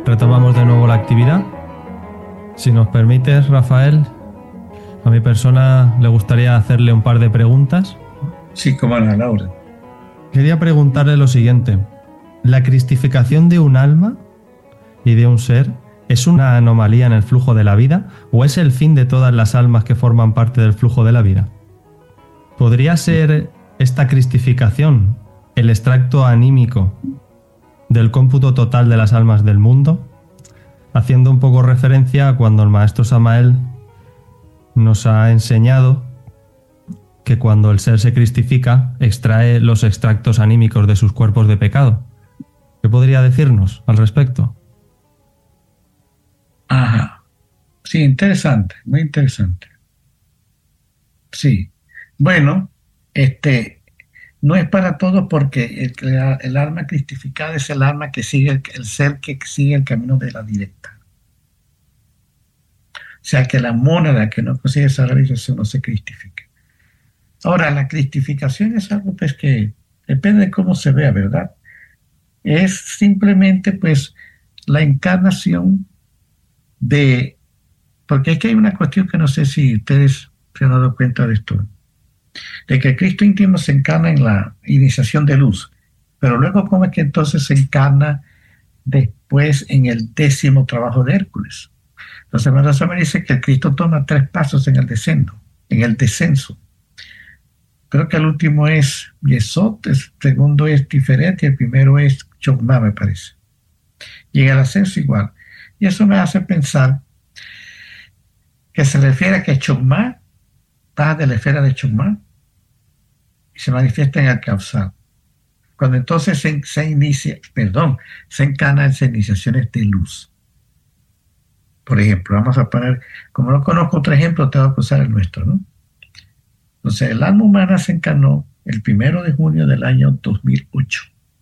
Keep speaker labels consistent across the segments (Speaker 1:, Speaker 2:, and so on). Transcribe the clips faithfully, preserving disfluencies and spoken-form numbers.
Speaker 1: retomamos de nuevo la actividad. Si nos permites, Rafael, a mi persona le gustaría hacerle un par de preguntas.
Speaker 2: Sí, como no, Laura.
Speaker 1: Quería preguntarle lo siguiente. ¿La cristificación de un alma y de un ser es una anomalía en el flujo de la vida o es el fin de todas las almas que forman parte del flujo de la vida? ¿Podría ser esta cristificación el extracto anímico del cómputo total de las almas del mundo? Haciendo un poco referencia a cuando el maestro Samael nos ha enseñado que cuando el ser se cristifica, extrae los extractos anímicos de sus cuerpos de pecado. ¿Qué podría decirnos al respecto?
Speaker 2: Ajá. Sí, interesante, muy interesante. Sí. Bueno, este, no es para todos porque el, el alma cristificada es el alma que sigue, el, el ser que sigue el camino de la directa. O sea que la mónada que no consigue esa realización no se cristifica. Ahora, la cristificación es algo pues que depende de cómo se vea, ¿verdad? Es simplemente pues la encarnación de, porque es que hay una cuestión que no sé si ustedes se han dado cuenta de esto, de que el Cristo íntimo se encarna en la iniciación de luz, pero luego cómo es que entonces se encarna después en el décimo trabajo de Hércules. Entonces, María me dice que el Cristo toma tres pasos en el descenso, en el descenso. Creo que el último es Yesod, el segundo es Tiferet y el primero es Chokmah, me parece. Y en el ascenso igual. Y eso me hace pensar que se refiere a que Chokmah está de la esfera de Chokmah y se manifiesta en el causal. Cuando entonces se, se inicia, perdón, se encarna en iniciaciones de luz. Por ejemplo, vamos a poner, como no conozco otro ejemplo, tengo que usar el nuestro, ¿no? Entonces, el alma humana se encarnó el primero de junio del año dos mil ocho.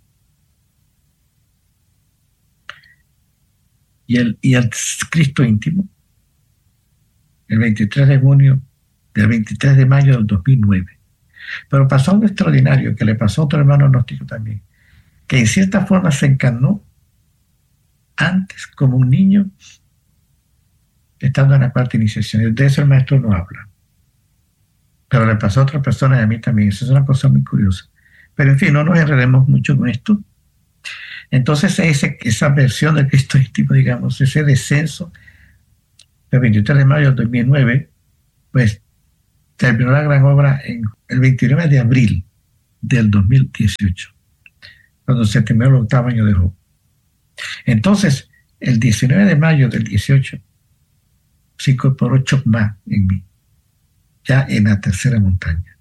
Speaker 2: Y el, y el Cristo íntimo, el veintitrés de junio, del veintitrés de mayo del dos mil nueve. Pero pasó algo extraordinario que le pasó a otro hermano gnóstico también, que en cierta forma se encarnó antes como un niño, estando en la cuarta iniciación. De eso el maestro no habla. Pero le pasó a otra persona y a mí también. Eso es una cosa muy curiosa. Pero en fin, no nos enredemos mucho con esto. Entonces, ese, esa versión del Cristo íntimo, digamos, ese descenso del veintitrés de mayo del dos mil nueve, pues terminó la gran obra en el veintinueve de abril del dos mil dieciocho, cuando se terminó el octavo año de Job. Entonces, el diecinueve de mayo del dieciocho se incorporó Chokmah en mí, ya en la tercera montaña.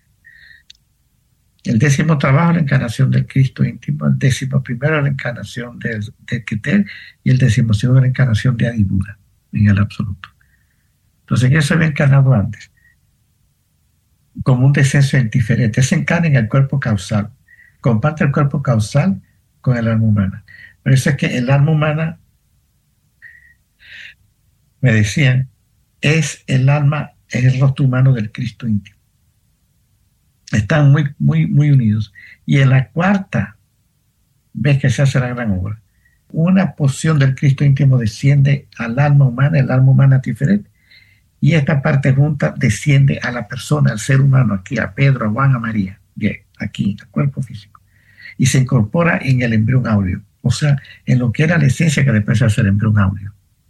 Speaker 2: El décimo trabajo, la encarnación del Cristo íntimo, el décimo primero, la encarnación de, de Keter, y el décimo segundo, la encarnación de Adibura, en el absoluto. Entonces, ya se había encarnado antes, como un descenso indiferente. Se encarna en el cuerpo causal, comparte el cuerpo causal con el alma humana. Por eso es que el alma humana, me decían, es el alma, es el rostro humano del Cristo íntimo. Están muy, muy, muy unidos. Y en la cuarta vez que se hace la gran obra, una porción del Cristo íntimo desciende al alma humana, el alma humana diferente, y esta parte junta desciende a la persona, al ser humano, aquí a Pedro, a Juan, a María, aquí, al cuerpo físico, y se incorpora en el embrión áureo, o sea, en lo que era la esencia que después se hace el embrión áureo.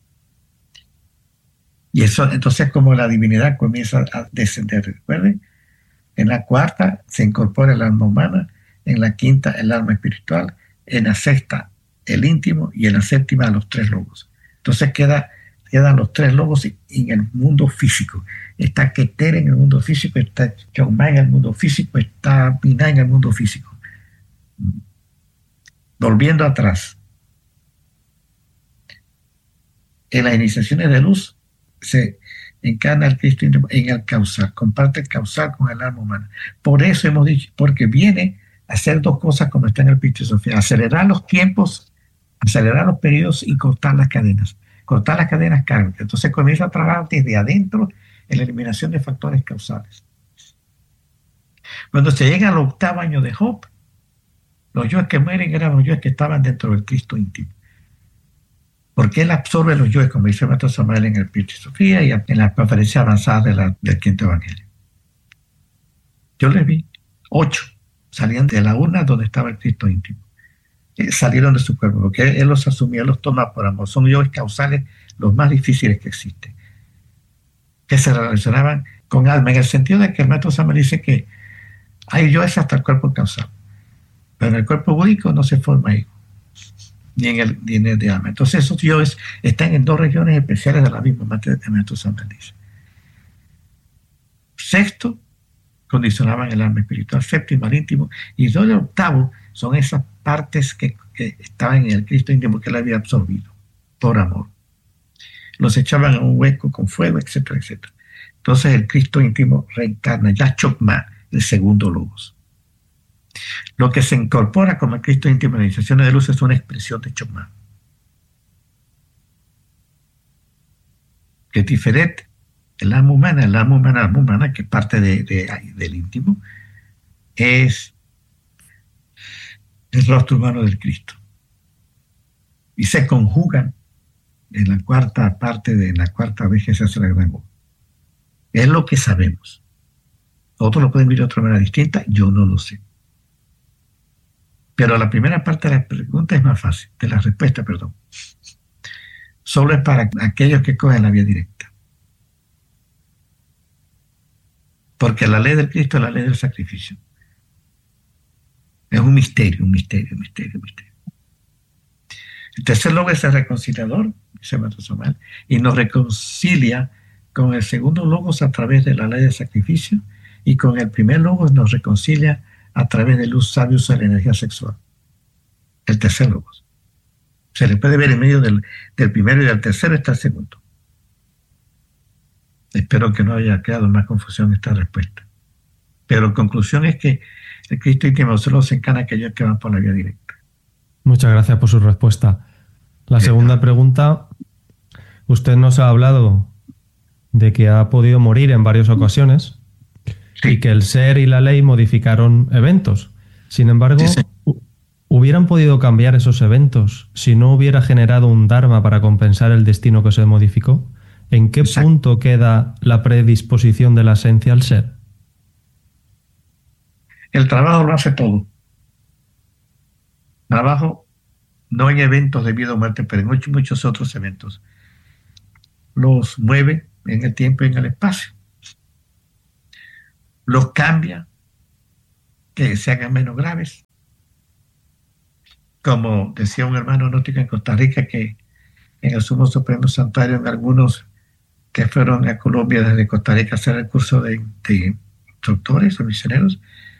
Speaker 2: Y eso, entonces, como la divinidad comienza a descender, recuerden, en la cuarta se incorpora el alma humana, en la quinta el alma espiritual, en la sexta el íntimo y en la séptima los tres lobos. Entonces queda, quedan los tres lobos en el mundo físico. Está Keter en el mundo físico, está Chokmah en el mundo físico, está Binah en el mundo físico. Volviendo atrás, en las iniciaciones de luz se encarna el Cristo en el causal, comparte el causal con el alma humana. Por eso hemos dicho, porque viene a hacer dos cosas como está en el Picture Sofía: acelerar los tiempos, acelerar los periodos y cortar las cadenas. Cortar las cadenas kármicas. Entonces comienza a trabajar desde adentro en la eliminación de factores causales. Cuando se llega al octavo año de Job, los yoes que mueren eran los yoes que estaban dentro del Cristo íntimo. porque él absorbe los yoes, como dice el maestro Samael en el Piti Sofía y en la conferencia avanzada de la, del Quinto Evangelio. Yo les vi, ocho salían de la urna donde estaba el Cristo íntimo. Eh, salieron de su cuerpo, porque él, él los asumía, los toma por amor. Son yoes causales los más difíciles que existen, que se relacionaban con alma, en el sentido de que el maestro Samael dice que hay yoes hasta el cuerpo causal, pero en el cuerpo búdico no se forma ego, ni en el, ni en el de alma. Entonces esos yoes están en dos regiones especiales de la misma, el maestro Samael dice. Sexto, condicionaban el alma espiritual. Séptimo, al íntimo. Y dos y octavo son esas partes que, que estaban en el Cristo íntimo que él había absorbido por amor. Los echaban en un hueco con fuego, etcétera, etcétera. Entonces el Cristo íntimo reencarna, ya Chokmah, el segundo logos. Lo que se incorpora como el Cristo íntimo en las iniciaciones de luz es una expresión de Chokmah, que es diferente. El alma humana, el alma humana, el alma humana, que parte de, de, del íntimo, es el rostro humano del Cristo. Y se conjugan en la cuarta parte de la cuarta vez que se hace la gran voz. Es lo que sabemos. Otros lo pueden ver de otra manera distinta, yo no lo sé. Pero la primera parte de la pregunta es más fácil, de la respuesta, perdón. Solo es para aquellos que cogen la vía directa. Porque la ley del Cristo es la ley del sacrificio. Es un misterio, un misterio, un misterio, un misterio. El tercer logo es el reconciliador, dice Maestro Samael, y nos reconcilia con el segundo logos a través de la ley del sacrificio, y con el primer logos nos reconcilia a través de luz sabia uso de la energía sexual. El tercer logos. Se le puede ver en medio del, del primero y del tercero está el segundo. Espero que no haya creado más confusión esta respuesta. Pero conclusión es que el Cristo íntimo solo se encarna a aquellos que van por la vía directa.
Speaker 1: Muchas gracias por su respuesta. La segunda pregunta, usted nos ha hablado de que ha podido morir en varias ocasiones, sí, y que el ser y la ley modificaron eventos. Sin embargo, sí, sí. ¿hubieran podido cambiar esos eventos si no hubiera generado un dharma para compensar el destino que se modificó? ¿En qué Exacto. punto queda la predisposición de la esencia al ser?
Speaker 2: El trabajo lo hace todo. Trabajo no en eventos de vida o muerte, pero en muchos, muchos otros eventos. Los mueve en el tiempo y en el espacio. Los cambia, que se hagan menos graves. Como decía un hermano gnóstico en Costa Rica, que en el Sumo Supremo Santuario, en algunos que fueron a Colombia desde Costa Rica a hacer el curso de, de instructores o misioneros,